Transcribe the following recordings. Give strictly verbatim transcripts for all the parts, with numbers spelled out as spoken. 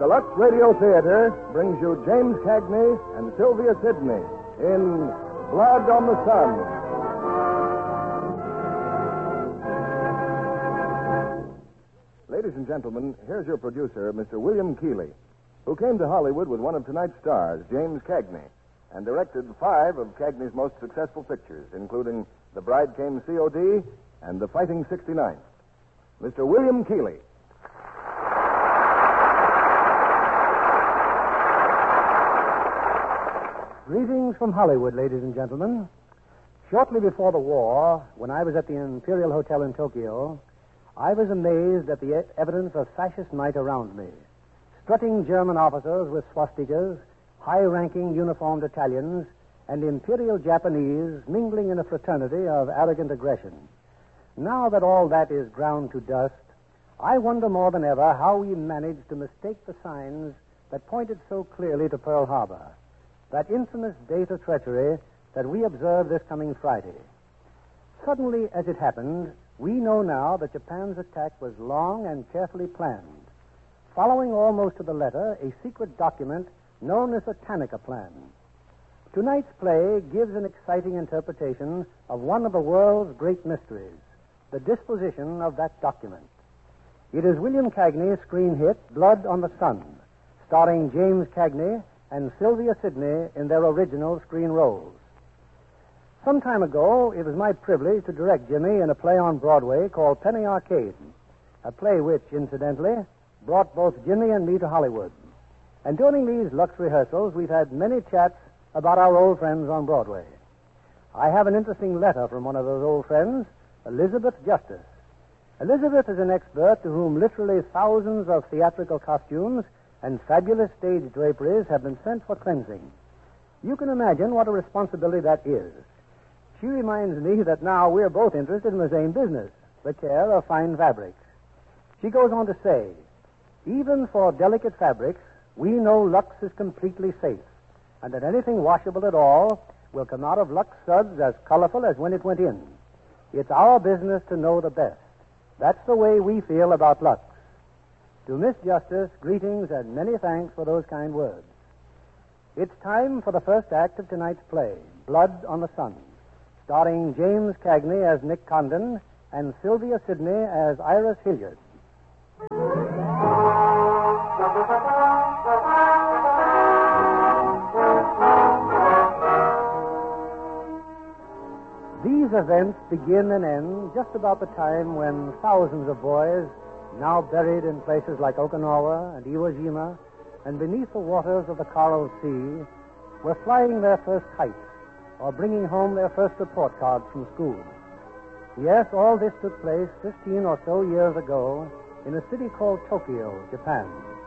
the Lux Radio Theater brings you James Cagney and Sylvia Sidney in Blood on the Sun. Ladies and gentlemen, here's your producer, Mister William Keighley, who came to Hollywood with one of tonight's stars, James Cagney, and directed five of Cagney's most successful pictures, including The Bride Came C O D and The Fighting sixty-ninth. Mister William Keighley. Greetings from Hollywood, ladies and gentlemen. Shortly before the war, when I was at the Imperial Hotel in Tokyo, I was amazed at the e- evidence of fascist might around me. Strutting German officers with swastikas, high-ranking uniformed Italians, and Imperial Japanese mingling in a fraternity of arrogant aggression. Now that all that is ground to dust, I wonder more than ever how we managed to mistake the signs that pointed so clearly to Pearl Harbor, that infamous date of treachery that we observe this coming Friday. Suddenly, as it happened, we know now that Japan's attack was long and carefully planned, following almost to the letter a secret document known as the Tanaka Plan. Tonight's play gives an exciting interpretation of one of the world's great mysteries, the disposition of that document. It is William Cagney's screen hit, Blood on the Sun, starring James Cagney and Sylvia Sidney in their original screen roles. Some time ago, it was my privilege to direct Jimmy in a play on Broadway called Penny Arcade, a play which, incidentally, brought both Jimmy and me to Hollywood. And during these Lux rehearsals, we've had many chats about our old friends on Broadway. I have an interesting letter from one of those old friends, Elizabeth Justice. Elizabeth is an expert to whom literally thousands of theatrical costumes and fabulous stage draperies have been sent for cleansing. You can imagine what a responsibility that is. She reminds me that now we're both interested in the same business, the care of fine fabrics. She goes on to say, even for delicate fabrics, we know Lux is completely safe, and that anything washable at all will come out of Lux suds as colorful as when it went in. It's our business to know the best. That's the way we feel about Lux. To Miss Justice, greetings and many thanks for those kind words. It's time for the first act of tonight's play, Blood on the Sun, starring James Cagney as Nick Condon and Sylvia Sidney as Iris Hilliard. These events begin and end just about the time when thousands of boys, now buried in places like Okinawa and Iwo Jima and beneath the waters of the Coral Sea, were flying their first kites or bringing home their first report cards from school. Yes, all this took place fifteen or so years ago in a city called Tokyo, Japan.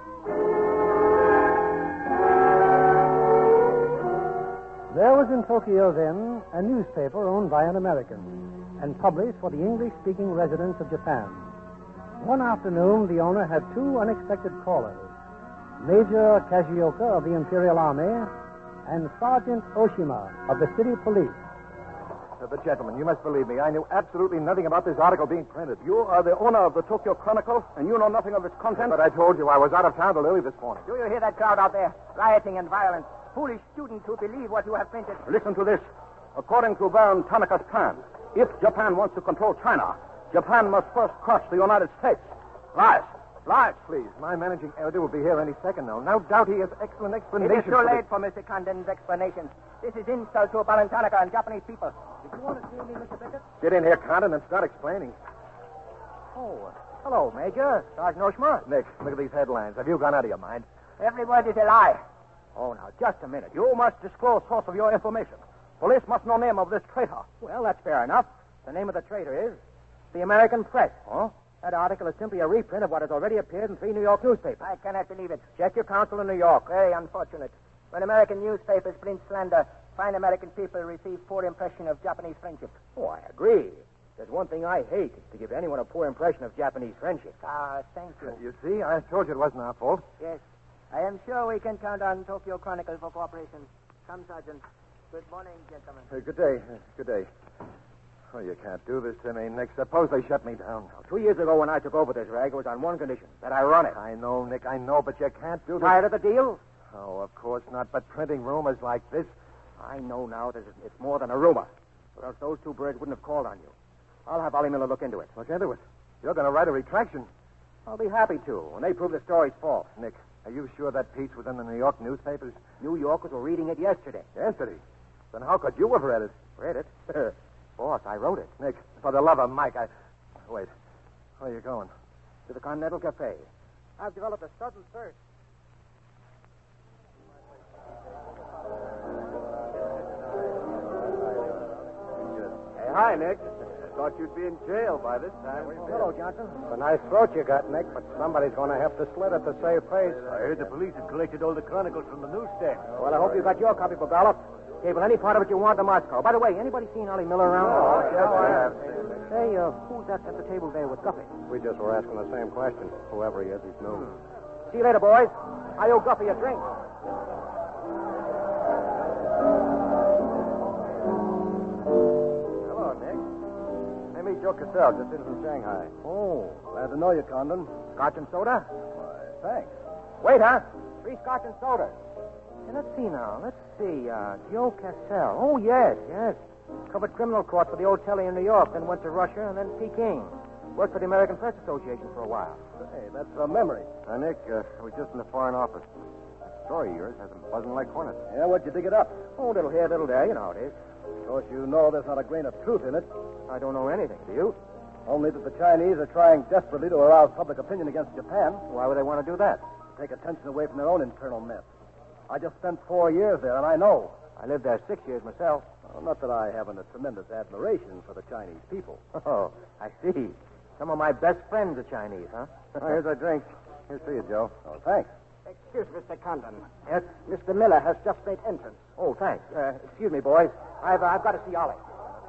There was in Tokyo then a newspaper owned by an American and published for the English-speaking residents of Japan. One afternoon, the owner had two unexpected callers, Major Kajioka of the Imperial Army and Sergeant Oshima of the city police. Uh, but, gentlemen, you must believe me. I knew absolutely nothing about this article being printed. You are the owner of the Tokyo Chronicle, and you know nothing of its content? But I told you I was out of town till early this morning. Do you hear that crowd out there? Rioting and violence. Foolish students who believe what you have printed. Listen to this. According to Baron Tanaka's plan, if Japan wants to control China, Japan must first crush the United States. Lies. Lies. Please, my managing editor will be here any second now. No doubt he has excellent It explanations. is too late for Mister Condon's explanations. This is insult to Baron Tanaka and Japanese people. Did you want to see me, Mister Beckett? Get in here, Condon, and start explaining. Oh, hello, Major. Sergeant Oshima. Nick, look at these headlines. Have you gone out of your mind? Every word is a lie. Oh, now, just a minute. You must disclose source of your information. Police must know name of this traitor. Well, that's fair enough. The name of the traitor is the American Press. Huh? That article is simply a reprint of what has already appeared in three New York newspapers. I cannot believe it. Check your counsel in New York. Very unfortunate. When American newspapers print slander, fine American people receive poor impression of Japanese friendship. Oh, I agree. There's one thing I hate, is to give anyone a poor impression of Japanese friendship. Ah, thank you. You see, I told you it wasn't our fault. Yes. I am sure we can count on Tokyo Chronicle for cooperation. Come, Sergeant. Good morning, gentlemen. Uh, good day. Uh, good day. Oh, you can't do this to me, Nick. Suppose they shut me down. Now, two years ago when I took over this rag, it was on one condition, that I run it. I know, Nick, I know, but you can't do this. Tired of the deal? Oh, of course not. But printing rumors like this. I know now that it's more than a rumor. Or else those two birds wouldn't have called on you. I'll have Ollie Miller look into it. Look into it. You're going to write a retraction. I'll be happy to, when they prove the story's false. Nick, are you sure that piece was in the New York newspapers? New Yorkers were reading it yesterday. Yesterday? Then how could you have read it? Read it? Boss, I wrote it. Nick, for the love of Mike, I... Wait. Where are you going? To the Continental Cafe. I've developed a sudden thirst. Hey, hi, Nick. Thought you'd be in jail by this time. Hello, Johnson. It's a nice throat you got, Nick, but somebody's going to have to slit it to save face. I heard the police had collected all the chronicles from the newsstand. Well, I hope you got your copy, Bogolov. Cable any part of it you want to Moscow. By the way, anybody seen Ollie Miller around? Oh, yes, I have. Say, uh, who's that at the table there with Guffey? We just were asking the same question. Whoever he is, he's new. See you later, boys. I owe Guffey a drink. Hello, Nick. I meet Joe Cassell, just in from Shanghai. Oh, glad to know you, Condon. Scotch and soda? Why, thanks. Wait, huh? Three scotch and soda. Hey, let's see now. Let's see. Uh, Joe Cassell. Oh, yes, yes. Covered criminal court for the old telly in New York, then went to Russia and then Peking. Worked for the American Press Association for a while. Hey, that's a memory. Uh, Nick, uh, we're just in the Foreign Office. That story of yours has them buzzing like hornets. Yeah, what'd you dig it up? Oh, little here, little there. You know how it is. Of course, you know there's not a grain of truth in it. I don't know anything. Do you? Only that the Chinese are trying desperately to arouse public opinion against Japan. Why would they want to do that? Take attention away from their own internal mess. I just spent four years there, and I know. I lived there six years myself. Well, not that I haven't a tremendous admiration for the Chinese people. Oh, I see. Some of my best friends are Chinese, huh? Oh, here's our drink. Here, see you, Joe. Oh, thanks. Excuse Mister Condon. Yes? Mister Miller has just made entrance. Oh, thanks. Uh, excuse me, boys. I've, uh, I've got to see Ollie.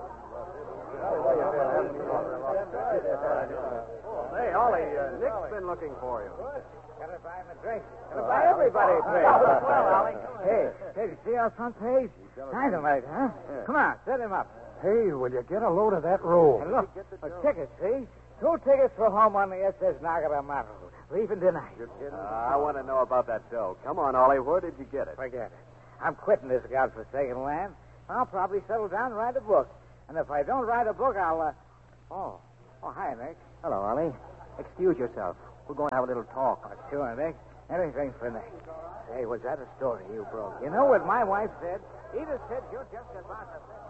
Hey, Ollie, uh, Nick's been looking for you. Gotta buy him a drink. Gotta buy everybody a drink. Hey, hey, see our front page? Dynamite, huh? Yeah. Come on, set him up. Hey, will you get a load of that roll? And look, a ticket, see? Two tickets for home on the S S Nagaramaru. Leaving tonight. Uh, I want to know about that dough. Come on, Ollie. Where did you get it? Forget it. I'm quitting this godforsaken land. I'll probably settle down and write a book. And if I don't write a book, I'll, uh... Oh. Oh, hi, Nick. Hello, Ollie. Excuse yourself. We're going to have a little talk. Oh, sure, Nick. Anything for Nick. Say, was that a story you broke? You know what my wife said? Edith said you're just about the best.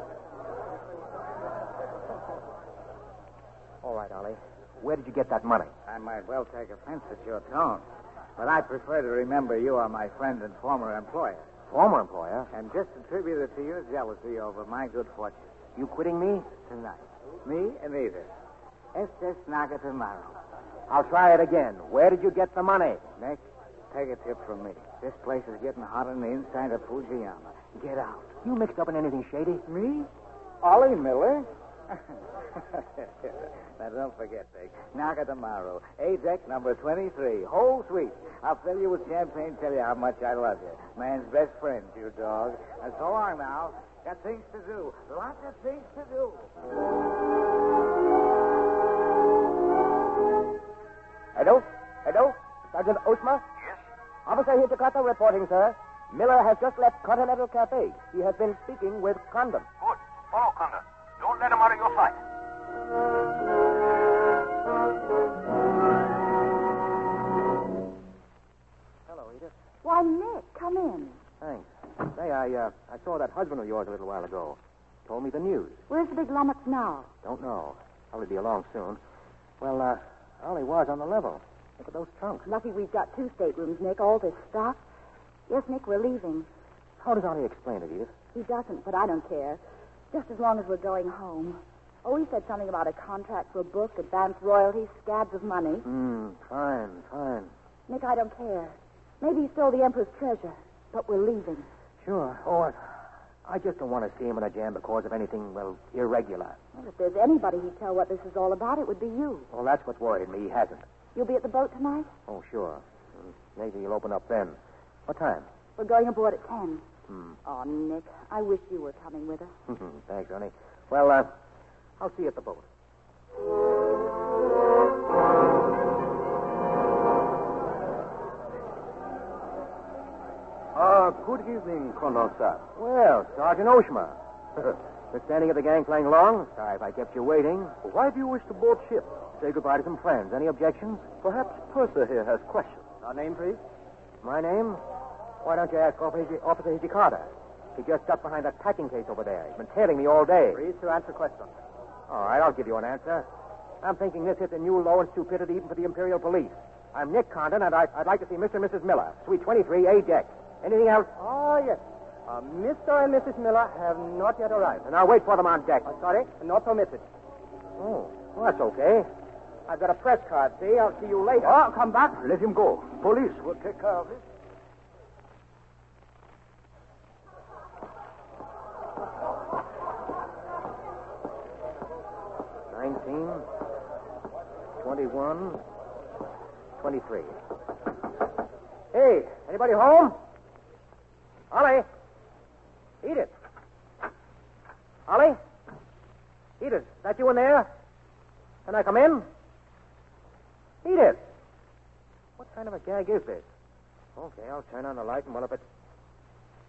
All right, Ollie. Where did you get that money? I might well take offense at your tone, but I prefer to remember you are my friend and former employer. Former employer? And just attribute it to your jealousy over my good fortune. You quitting me? Tonight. Me and Edith. S S Nagatamaru. I'll try it again. Where did you get the money? Nick, take a tip from me. This place is getting hot on the inside of Fujiyama. Get out. You mixed up in anything shady? Me? Ollie Miller? Now, don't forget, Nick. Nagatamaru. A-deck number twenty-three. Whole suite. I'll fill you with champagne, tell you how much I love you. Man's best friend, you dog. And so long now. Got things to do. Lots of things to do. Hello? Hello? Sergeant Osma? Yes? Officer here to Jakarta reporting, sir. Miller has just left Continental Cafe. He has been speaking with Condon. Good. Follow Condon. Don't let him out of your sight. Hello, Edith. Why, Nick, come in. Thanks. Say, I uh, I saw that husband of yours a little while ago. Told me the news. Where's the big lummox now? Don't know. Probably be along soon. Well, uh, Ollie was on the level. Look at those trunks. Lucky we've got two staterooms, Nick. All this stuff. Yes, Nick, we're leaving. How does Ollie explain it, Edith? He doesn't, but I don't care. Just as long as we're going home. Oh, he said something about a contract for a book, advance royalties, scabs of money. Hmm, fine, fine. Nick, I don't care. Maybe he stole the Emperor's treasure, but we're leaving. Sure. Oh, I, I just don't want to see him in a jam because of anything, well, irregular. Well, if there's anybody he'd tell what this is all about, it would be you. Well, that's what worried me. He hasn't. You'll be at the boat tonight? Oh, sure. Maybe he'll open up then. What time? We're going aboard at ten. Hmm. Oh, Nick, I wish you were coming with us. Thanks, honey. Well, uh, I'll see you at the boat. Uh, good evening, Colonel Sir. Well, Sergeant Oshma. Been standing at the gangplank long? Sorry if I kept you waiting. Why do you wish to board ship? Say goodbye to some friends. Any objections? Perhaps Purser here has questions. Our name, please? My name? Why don't you ask Officer, Officer Hijikata? He just got behind that packing case over there. He's been tailing me all day. Please to answer questions. All right, I'll give you an answer. I'm thinking this hits a new low in stupidity even for the Imperial Police. I'm Nick Condon, and I, I'd like to see Mister and Missus Miller, Suite twenty-three, A deck. Anything else? Oh, yes. Uh, Mister and Missus Miller have not yet arrived. And I'll wait for them on deck. Uh, sorry, not permitted. Oh, well, that's okay. I've got a press card, see? I'll see you later. Oh, come back. Let him go. Police will take care of it. Nineteen, twenty-one, twenty-three. Hey, anybody home? Ollie? Edith? Ollie? Edith, is that you in there? Can I come in? Edith! What kind of a gag is this? Okay, I'll turn on the light and well, if it's